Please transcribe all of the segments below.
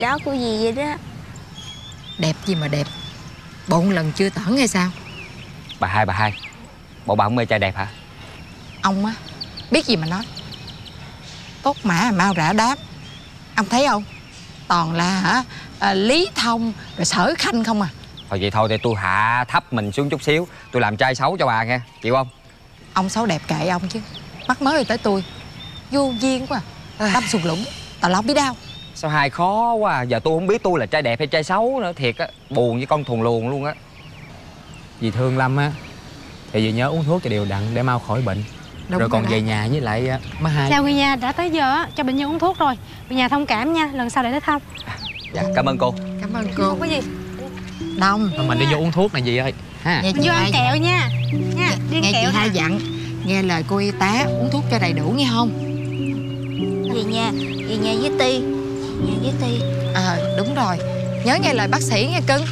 Đó của gì vậy đó? Đẹp gì mà đẹp, bộn lần chưa tởn hay sao? Bà hai, bộ bà không mê trai đẹp hả? Ông á, biết gì mà nói. Tốt mã mau rã đáp. Ông thấy không? Toàn là Lý Thông rồi Sở Khanh không à. Thôi vậy thôi, để tôi hạ thấp mình xuống chút xíu. Tôi làm trai xấu cho bà nghe, chịu không? Ông xấu đẹp kệ ông chứ, mắc mới rồi tới tôi. Vô duyên quá à. Đâm sùn lũng, tào lao biết đau. Sao hai khó quá à. Giờ tôi không biết tôi là trai đẹp hay trai xấu nữa. Thiệt á, buồn với con thuần luồng luôn á. Dì thương Lâm á thì dì nhớ uống thuốc cho đều đặn để mau khỏi bệnh. Đúng rồi còn đó. về nhà với lại má hai. Chào người nhà, đã tới giờ cho bệnh nhân uống thuốc rồi. Người nhà thông cảm nha, lần sau để tới thăm. Dạ, cảm ơn cô. Cảm ơn cô. Không có gì. Đông. Thôi mình đi vô uống thuốc này dì ơi ha. Nghe Mình vô ăn kẹo nha. Nha, đi ăn nghe kẹo chị hai nè. dặn, nghe lời cô y tá uống thuốc cho đầy đủ nghe không? Về nhà với Ti. Nhà với Ti. Đúng rồi, nhớ nghe lời bác sĩ nghe cưng.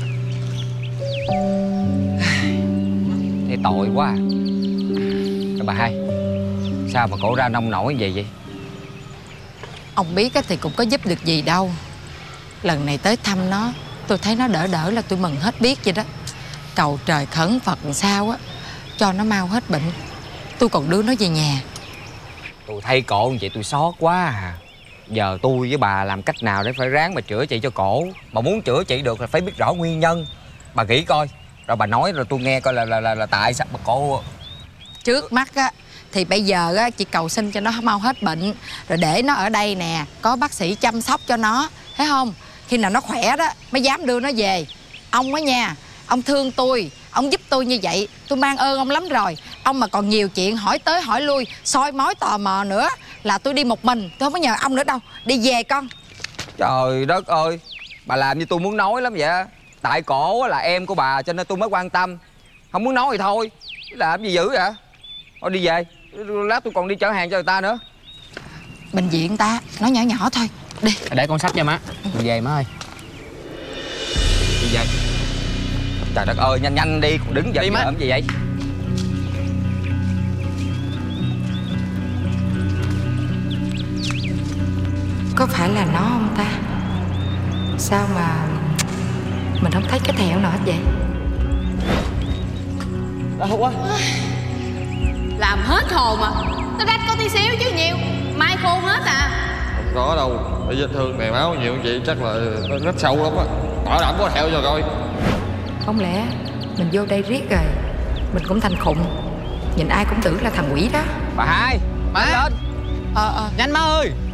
Thấy tội quá à. Rồi bà hai, sao mà cổ ra nông nổi như vậy? Ông biết thì cũng có giúp được gì đâu. Lần này tới thăm nó, tôi thấy nó đỡ đỡ là tôi mừng hết biết vậy đó. Cầu trời khấn Phật làm sao á, cho nó mau hết bệnh. Tôi còn đưa nó về nhà. Tôi thấy cổ như vậy tôi xót quá à. Giờ tôi với bà làm cách nào để phải ráng mà chữa trị cho cổ. Mà muốn chữa trị được là phải biết rõ nguyên nhân. Bà nghĩ coi, rồi bà nói rồi tôi nghe coi là tại sao mà cổ. Trước mắt á thì bây giờ á chị cầu xin cho nó mau hết bệnh, rồi để nó ở đây nè, có bác sĩ chăm sóc cho nó, thấy không? Khi nào nó khỏe đó mới dám đưa nó về. Ông á nha, ông thương tôi, ông giúp tôi như vậy, tôi mang ơn ông lắm rồi. Ông mà còn nhiều chuyện hỏi tới hỏi lui, soi mói tò mò nữa là tôi đi một mình, tôi không có nhờ ông nữa đâu. Đi về con. Trời đất ơi, bà làm như tôi muốn nói lắm vậy. Tại cổ là em của bà cho nên tôi mới quan tâm. Không muốn nói thì thôi, làm gì dữ vậy? Thôi đi về, lát tôi còn đi chở hàng cho người ta nữa. Bệnh viện ta, nó nhỏ nhỏ thôi. Đi. Để con sách cho má. Mình về má ơi. Đi về. Trời đất ơi, nhanh nhanh đi, còn đứng dậy làm gì vậy? Có phải là nó không ta? Sao mà mình không thấy cái thẹo nào hết vậy? Đau quá. Làm hết hồn à. Nó rách có tí xíu chứ nhiều. Mai khô hết à. Không có đâu. Cái vết thương này máu nhiều như vậy chắc là nó rất sâu lắm á. Bảo đảm có theo cho coi. Không lẽ mình vô đây riết rồi mình cũng thành khùng, nhìn ai cũng tưởng là thằng quỷ đó. Bà hai, má lên. Nhanh má ơi.